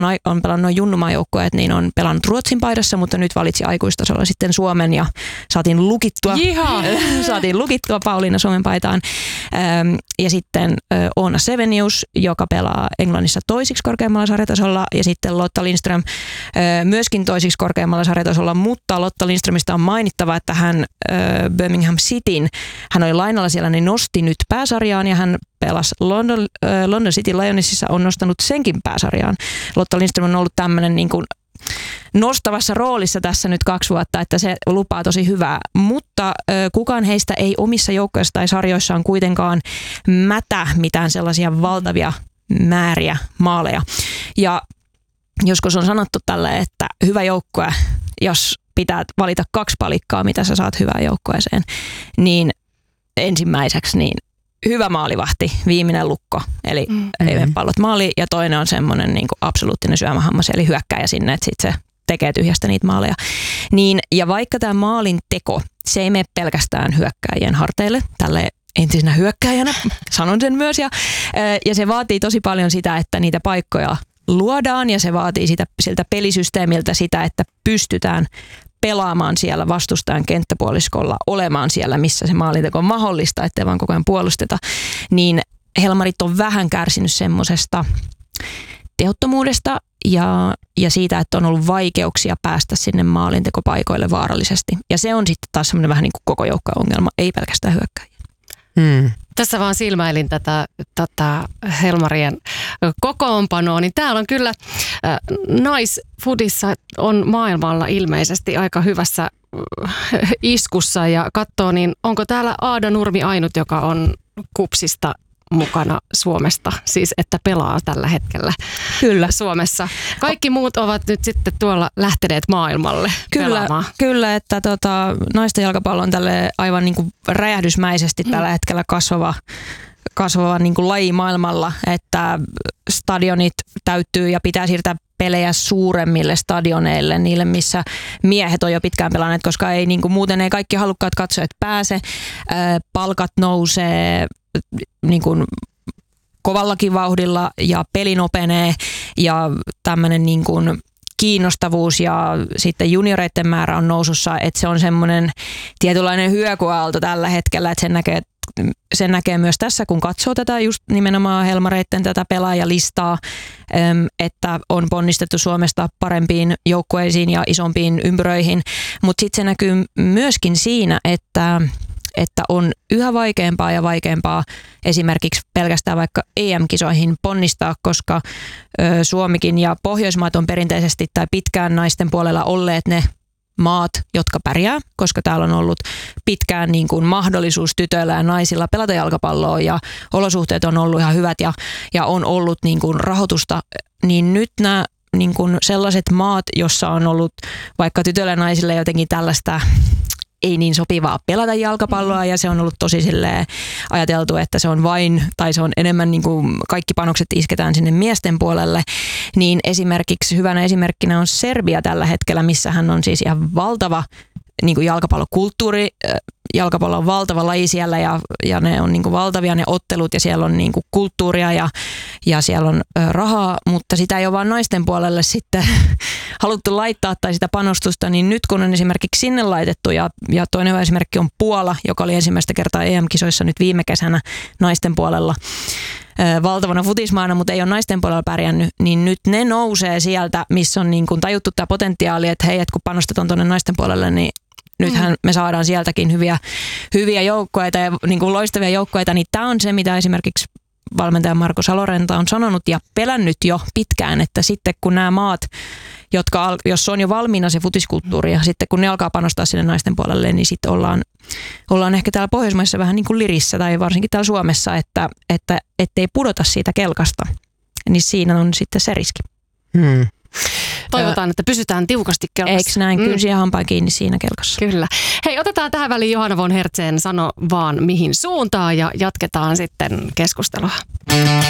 on pelannut noin junnumaajoukkueet, niin on pelannut Ruotsin paidassa, mutta nyt valitsi aikuistasolla sitten Suomen ja saatiin lukittua Pauliina Suomen paitaan. Ja sitten Oona Sevenius, joka pelaa Englannissa toisiksi korkeammalla sarjatasolla, ja sitten Lotta Lindström myöskin toisiksi korkeammalla sarjatasolla, mutta Lotta Lindströmistä on mainittava, että hän Birmingham Cityn, hän oli lainalla siellä, niin nosti nyt pääsarjaan ja hän pelasi London City Lionesissa, on nostanut senkin pääsarjaan. Lotta Lindström on ollut tämmöinen niin kuin nostavassa roolissa tässä nyt 2 vuotta, että se lupaa tosi hyvää, mutta kukaan heistä ei omissa joukkoissa tai sarjoissaan kuitenkaan mätä mitään sellaisia valtavia määriä maaleja. Ja joskus on sanottu tälle, että hyvä joukkue, jos pitää valita 2 palikkaa, mitä sä saat hyvään joukkueeseen, niin ensimmäiseksi niin hyvä maalivahti, viimeinen lukko, eli pallot maali, ja toinen on semmoinen niin kuin absoluuttinen syömähammas, eli hyökkääjä sinne, että sitten se tekee tyhjästä niitä maaleja. Niin, ja vaikka tämä maalin teko, se ei mene pelkästään hyökkääjien harteille, tälle entisenä hyökkääjänä, sanon sen myös, ja se vaatii tosi paljon sitä, että niitä paikkoja luodaan, ja se vaatii siltä pelisysteemiltä sitä, että pystytään pelaamaan siellä vastustajan kenttäpuoliskolla, olemaan siellä, missä se maalinteko on mahdollista, ettei vaan koko ajan puolusteta, niin Helmarit on vähän kärsinyt semmoisesta tehottomuudesta ja siitä, että on ollut vaikeuksia päästä sinne maalintekopaikoille vaarallisesti. Ja se on sitten taas semmoinen vähän niin kuin koko joukkueen-ongelma, ei pelkästään hyökkäjiä. Tässä vaan silmäilin tätä Helmarien kokoonpanoa, niin täällä on kyllä naisfudissa on maailmalla ilmeisesti aika hyvässä iskussa ja katsoo, niin onko täällä Aada Nurmi ainut, joka on KuPSista mukana Suomesta, siis että pelaa tällä hetkellä Suomessa. Kaikki muut ovat nyt sitten tuolla lähteneet maailmalle pelaamaan. Kyllä, että naisten jalkapallo on tälle aivan niin kuin räjähdysmäisesti tällä hetkellä kasvava niin kuin laji maailmalla, että stadionit täyttyy ja pitää siirtää pelejä suuremmille stadioneille, niille missä miehet on jo pitkään pelanneet, koska ei, niin kuin, muuten ei kaikki halukkaat katsojat pääse. Palkat nousee niin kuin kovallakin vauhdilla ja peli nopenee ja tämmöinen niin kuin kiinnostavuus ja sitten junioreiden määrä on nousussa, että se on semmoinen tietynlainen hyökyaalto tällä hetkellä, että sen näkee myös tässä, kun katsoo tätä just nimenomaan Helmareiden tätä pelaajalistaa, että on ponnistettu Suomesta parempiin joukkueisiin ja isompiin ympyröihin, mutta sitten se näkyy myöskin siinä, että on yhä vaikeampaa ja vaikeampaa esimerkiksi pelkästään vaikka EM-kisoihin ponnistaa, koska Suomikin ja Pohjoismaat on perinteisesti tai pitkään naisten puolella olleet ne maat, jotka pärjää, koska täällä on ollut pitkään niin kuin mahdollisuus tytöillä ja naisilla pelata jalkapalloa ja olosuhteet on ollut ihan hyvät ja on ollut niin kuin rahoitusta, niin nyt nämä niin kuin sellaiset maat, jossa on ollut vaikka tytöillä ja naisille jotenkin tällaista ei niin sopivaa pelata jalkapalloa ja se on ollut tosi silleen ajateltu, että se on vain tai se on enemmän niin kuin kaikki panokset isketään sinne miesten puolelle, niin esimerkiksi hyvänä esimerkkinä on Serbia tällä hetkellä, missä hän on siis ihan valtava niin kuin jalkapallokulttuuri, jalkapallo on valtava laji siellä ja ne on niin kuin valtavia ne ottelut ja siellä on niin kuin kulttuuria ja siellä on rahaa, mutta sitä ei ole vaan naisten puolelle sitten haluttu laittaa tai sitä panostusta, niin nyt kun on esimerkiksi sinne laitettu ja toinen hyvä esimerkki on Puola, joka oli ensimmäistä kertaa EM-kisoissa nyt viime kesänä naisten puolella valtavana futismaana, mutta ei ole naisten puolella pärjännyt, niin nyt ne nousee sieltä, missä on niin kuin tajuttu tämä potentiaali, että hei, että kun panostetaan tuonne naisten puolelle, niin nythän me saadaan sieltäkin hyviä joukkueita ja niin kuin loistavia joukkueita, niin tämä on se, mitä esimerkiksi valmentaja Marko Salorenta on sanonut ja pelännyt jo pitkään, että sitten kun nämä maat, jos on jo valmiina se futiskulttuuri ja sitten kun ne alkaa panostaa sinne naisten puolelle, niin sitten ollaan ehkä täällä Pohjoismaissa vähän niin kuin lirissä tai varsinkin täällä Suomessa, että ettei pudota siitä kelkasta, niin siinä on sitten se riski. Toivotaan, että pysytään tiukasti kelkassa. Eikö näin? Kyllä siihen hampaan kiinni siinä kelkassa. Kyllä. Hei, otetaan tähän väliin Johanna von Hertzen sano vaan mihin suuntaan ja jatketaan sitten keskustelua.